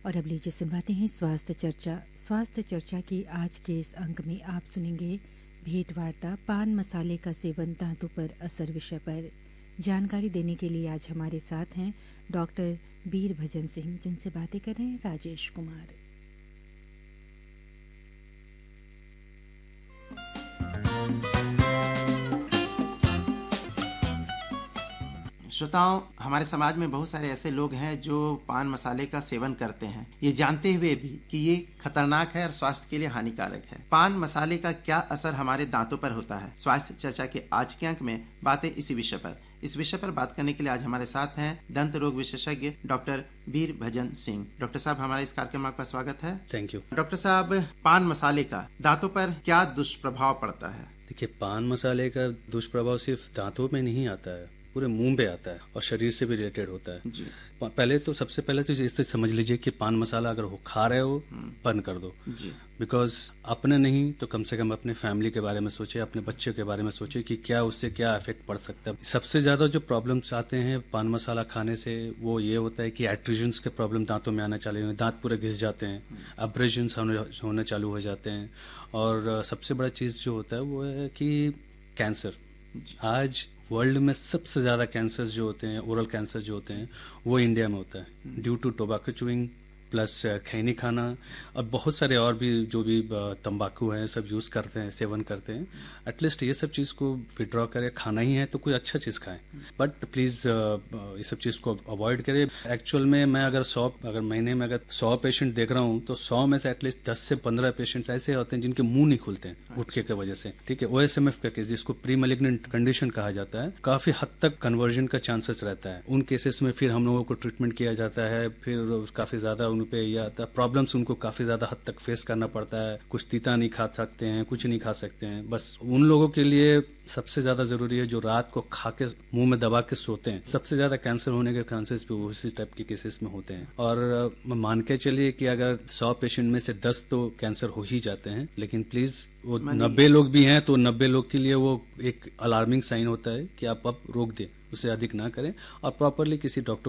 और अब लीजिए सुनवाते हैं स्वास्थ्य चर्चा। स्वास्थ्य चर्चा की आज के इस अंक में आप सुनेंगे भेंट वार्ता पान मसाले का सेवन दांतों पर असर विषय पर। जानकारी देने के लिए आज हमारे साथ हैं डॉक्टर वीरभजन सिंह, जिनसे बातें कर रहे हैं राजेश कुमार। श्रोताओं, हमारे समाज में बहुत सारे ऐसे लोग हैं जो पान मसाले का सेवन करते हैं, ये जानते हुए भी कि ये खतरनाक है और स्वास्थ्य के लिए हानिकारक है। पान मसाले का क्या असर हमारे दांतों पर होता है? स्वास्थ्य चर्चा के आज के अंक में बातें इसी विषय पर। इस विषय पर बात करने के लिए आज हमारे साथ हैं दंत रोग विशेषज्ञ डॉक्टर वीरभजन सिंह। डॉक्टर साहब, हमारे इस कार्यक्रम में आपका स्वागत है। Thank you. डॉक्टर साहब, पान मसाले का दांतों पर क्या दुष्प्रभाव पड़ता है? देखिए, पान मसाले का दुष्प्रभाव सिर्फ दांतों में नहीं आता है, पूरे मुंह पे आता है और शरीर से भी रिलेटेड होता है जी। पहले तो सबसे पहले तो इससे समझ लीजिए कि पान मसाला अगर खा रहे हो बंद कर दो जी। बिकॉज अपने नहीं तो कम से कम अपने फैमिली के बारे में सोचे, अपने बच्चे के बारे में सोचे कि क्या उससे क्या इफेक्ट पड़ सकता है। सबसे ज्यादा जो प्रॉब्लम्स आते हैं पान मसाला खाने से वो ये होता है कि एट्रीजन्स के प्रॉब्लम दांतों में आना चालू हो, दांत पूरे घिस जाते हैं, अब्रेजन्स होने चालू हो जाते हैं, और सबसे बड़ा चीज जो होता है वो है कि कैंसर। आज वर्ल्ड में सबसे ज़्यादा कैंसर जो होते हैं, ओरल कैंसर जो होते हैं, वो इंडिया में होता है due to tobacco chewing plus खैनी खाना और बहुत सारे और भी जो भी तंबाकू हैं सब यूज़ करते हैं, सेवन करते हैं। एटलीस्ट ये सब चीज़ को विड्रॉ करें। खाना ही है तो कोई अच्छा चीज़ खाएं, बट प्लीज़ ये सब चीज़ को अवॉइड करें। एक्चुअल में मैं अगर महीने में अगर 100 पेशेंट देख रहा हूँ तो 100 में से एटलीस्ट 10 से 15 पेशेंट्स ऐसे होते हैं जिनके मुंह नहीं खुलते हैं गुटखे की वजह से। ठीक है, OSMF का केस जिसको प्री मैलिग्नेंट कंडीशन कहा जाता है, काफ़ी हद तक कन्वर्जन का चांसेस रहता है। उन केसेस में फिर हम लोगों को ट्रीटमेंट किया जाता है, फिर काफ़ी ज़्यादा पे यह आता है प्रॉब्लम्स, उनको काफी ज्यादा हद तक फेस करना पड़ता है। कुछ तीता नहीं खा सकते हैं, कुछ नहीं खा सकते हैं। बस उन लोगों के लिए सबसे ज्यादा जरूरी है जो रात को खा के मुंह में दबा के सोते हैं। सबसे ज्यादा कैंसर होने के चांसेस भी उसी टाइप के केसेस में होते हैं। और मान के चलिए कि अगर 100 पेशेंट में से 10 तो कैंसर हो ही जाते हैं, लेकिन प्लीज वो 90 लोग भी हैं तो 90 लोग के लिए वो एक अलार्मिंग साइन होता है कि आप अब रोक दें, उससे अधिक ना करें और प्रॉपरली किसी डॉक्टर